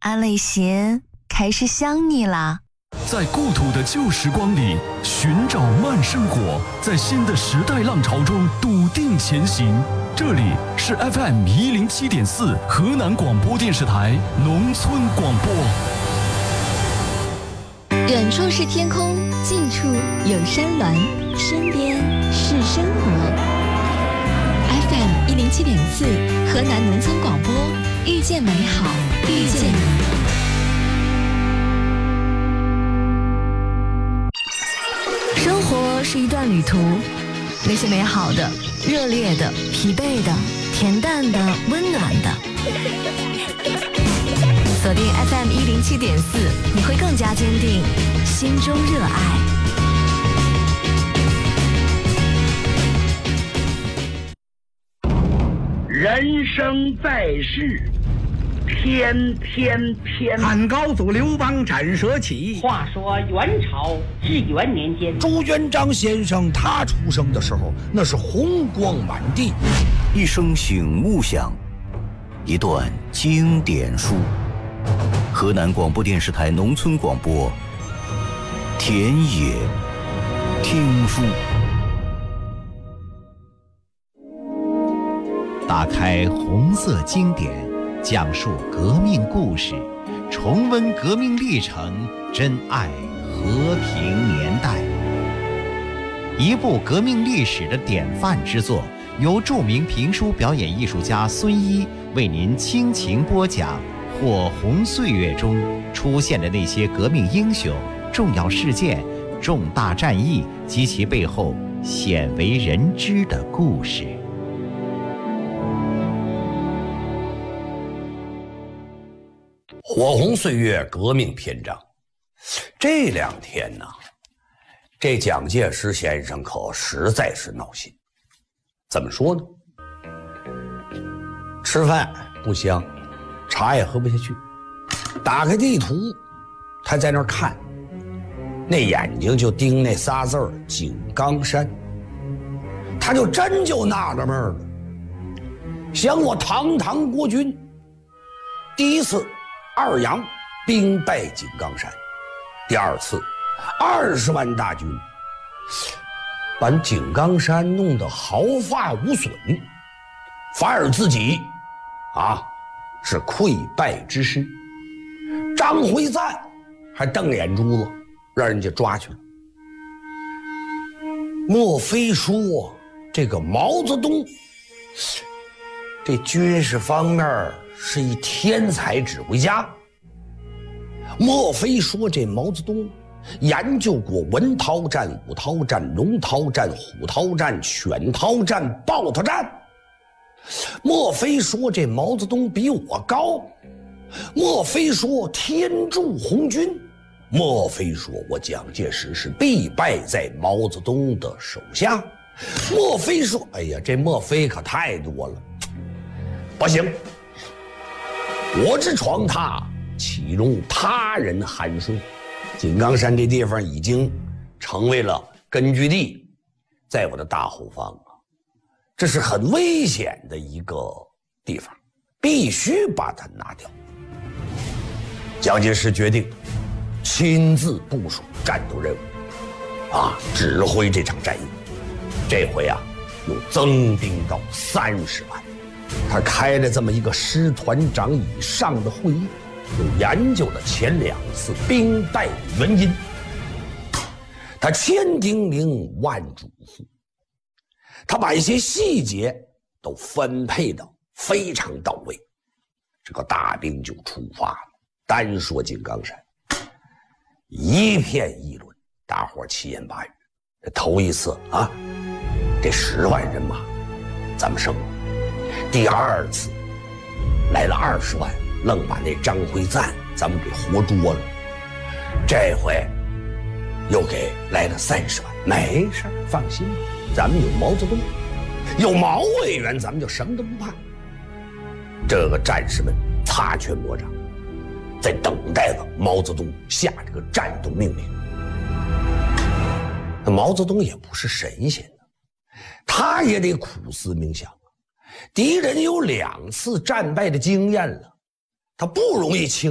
安累贤开始想你啦。 在故土的旧时光里寻找慢生活，在新的时代浪潮中笃定前行。这里是 FM107.4 河南广播电视台农村广播。 远处是天空，近处有山峦，身边是生活。FM107.4 河南农村广播，遇见美好，遇见你。 生活是一段旅途，那些美好的、热烈的、疲惫的、恬淡的、温暖的。锁定 FM107.4，你会更加坚定心中热爱。 人生在世，偏偏偏。 汉高祖刘邦斩蛇起。 话说元朝至元年间， 朱元璋先生他出生的时候，那是红光满地。 一声醒悟响，一段经典书。河南广播电视台农村广播，田野听书。 打开红色经典，讲述革命故事，重温革命历程，珍爱和平年代。一部革命历史的典范之作，由著名评书表演艺术家孙一为您倾情播讲火红岁月中出现的那些革命英雄、重要事件、重大战役及其背后鲜为人知的故事。 火红岁月革命篇章，这两天呢，这蒋介石先生可实在是闹心。怎么说呢？吃饭不香，茶也喝不下去。打开地图，他在那儿看，那眼睛就盯那仨字儿“井冈山”，他就真就纳了闷了。想我堂堂国军，第一次二杨兵败井冈山，第二次20万大军把井冈山弄得毫发无损，反而自己是溃败之师。张辉瓒还瞪眼珠子，让人家抓去了。莫非说这个毛泽东这军事方面是一天才指挥家？莫非说这毛泽东研究过文韬战、武韬战、龙韬战、虎韬战、犬韬战、豹韬战？莫非说这毛泽东比我高？莫非说天助红军？莫非说我蒋介石是必败在毛泽东的手下？莫非说，哎呀，这莫非可太多了。不行，我之床榻，岂容他人酣睡？井冈山这地方已经成为了根据地，在我的大后方啊，这是很危险的一个地方，必须把它拿掉。蒋介石决定亲自部署战斗任务，指挥这场战役。这回又增兵到30万。他开了这么一个师团长以上的会议，又研究了前2次兵败的原因。他千叮咛万嘱咐，他把一些细节都分配得非常到位。这个大兵就出发了。单说井冈山，一片议论，大伙七言八语。这头一次这10万人马咱们胜了。第二次来了20万，愣把那张辉瓒咱们给活捉了。这回又给来了30万，没事，放心吧，咱们有毛泽东，有毛委员，咱们就什么都不怕。这个战士们擦拳磨掌，在等待着毛泽东下这个战斗命令。那毛泽东也不是神仙呢，他也得苦思冥想。敌人有2次战败的经验了，他不容易轻